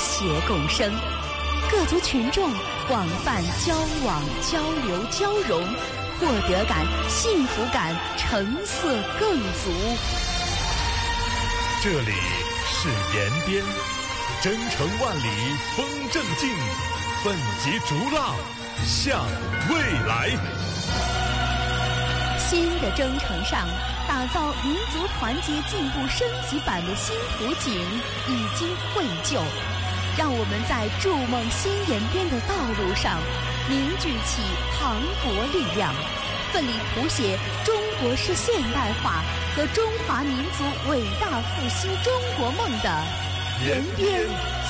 谐共生，各族群众广泛交往、交流、交融，获得感、幸福感成色更足。 这里是延边，征程万里风正劲，奋楫逐浪向未来。 新的征程上，打造民族团结进步升级版的新图景已经绘就，让我们在筑梦新延边的道路上凝聚起磅礴力量，奋力谱写中国式现代化和中华民族伟大复兴中国梦的延边